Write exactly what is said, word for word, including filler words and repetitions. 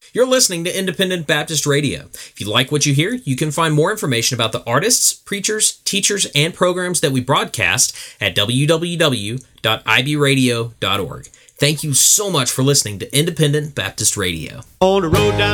You're listening to Independent Baptist Radio. If you like what you hear, you can find more information about the artists, preachers, teachers, and programs that we broadcast at w w w dot i b radio dot org. Thank you so much for listening to Independent Baptist Radio. On the road down